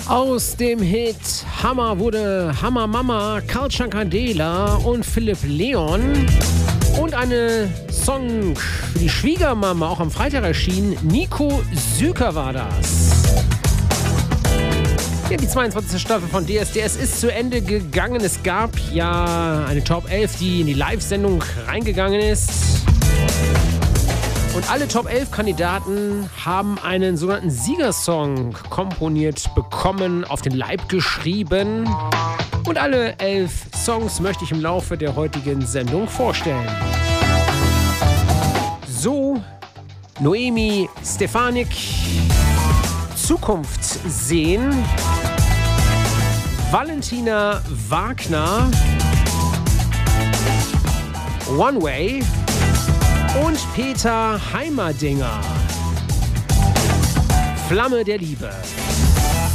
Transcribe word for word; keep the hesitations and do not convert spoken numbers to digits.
Aus dem Hit Hammer wurde Hammer Mama, Karl Chankadela und Philipp Leon. Und eine Song für die Schwiegermama, auch am Freitag erschienen. Nico Süker war das. Ja, die zweiundzwanzigste Staffel von D S D S ist zu Ende gegangen. Es gab ja eine Top elf, die in die Live-Sendung reingegangen ist. Und alle Top elf Kandidaten haben einen sogenannten Siegersong komponiert bekommen, auf den Leib geschrieben. Und alle elf Songs möchte ich im Laufe der heutigen Sendung vorstellen. So, Noemi Stefanik, Zukunft sehen. Valentina Wagner, One Way. Und Peter Heimerdinger, Flamme der Liebe.